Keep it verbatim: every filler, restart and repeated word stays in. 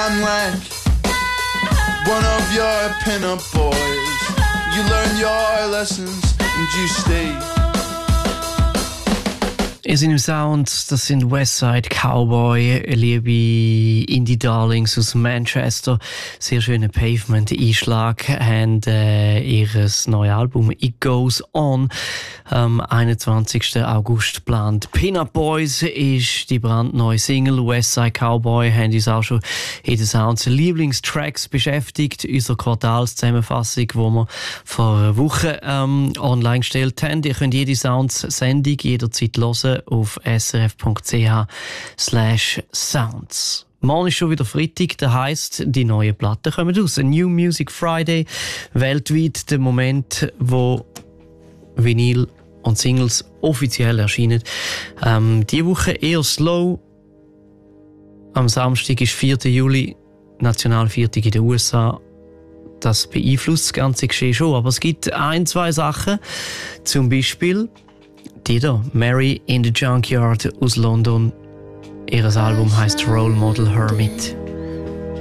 I'm like one of your pin-up boys. You learn your lessons and you stay. In seinem Sound, das sind Westside Cowboy, liebe Indie-Darlings aus Manchester. Sehr schöner Pavement-Einschlag haben äh, ihr neues Album It Goes On am einundzwanzigsten August geplant. Pin-Up Boys ist die brandneue Single. Westside Cowboy haben uns auch schon in den Sounds Lieblingstracks beschäftigt. Unsere Quartalszusammenfassung, die wir vor einer Woche ähm, online gestellt haben. Ihr könnt jede Sounds-Sendung jederzeit hören auf srf.ch slash sounds. Morgen ist schon wieder Freitag, das heisst, die neuen Platten kommen raus. New Music Friday, weltweit der Moment, wo Vinyl und Singles offiziell erscheinen. Ähm, diese Woche eher slow. Am Samstag ist vierten Juli, Nationalviertag in den U S A. Das beeinflusst das ganze Geschehen schon, aber es gibt ein, zwei Sachen. Zum Beispiel die da, Mary in the Junkyard aus London. Ihr Album heißt Role Model Hermit.